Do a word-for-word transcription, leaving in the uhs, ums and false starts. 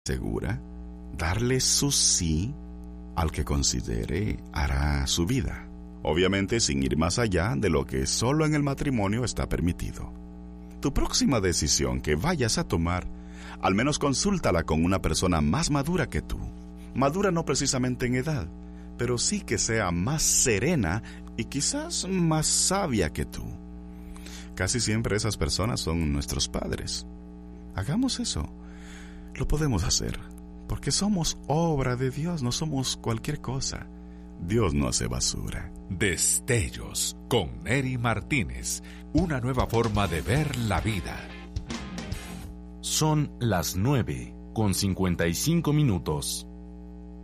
segura, darle su sí al que considere hará su vida, obviamente sin ir más allá de lo que solo en el matrimonio está permitido. Tu próxima decisión que vayas a tomar, al menos consúltala con una persona más madura que tú. Madura no precisamente en edad, pero sí que sea más serena y quizás más sabia que tú. Casi siempre esas personas son nuestros padres. Hagamos eso. Lo podemos hacer, porque somos obra de Dios, no somos cualquier cosa. Dios no hace basura. Destellos con Neri Martínez, una nueva forma de ver la vida. Son las nueve con cincuenta y cinco minutos.